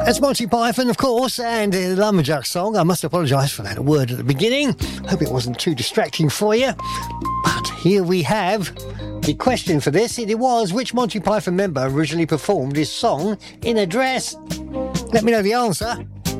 That's Monty Python, of course, and the Lumberjack song. I must apologise for that word at the beginning. Hope it wasn't too distracting for you. But here we have the question for this. It was, which Monty Python member originally performed this song in a dress? Let me know the answer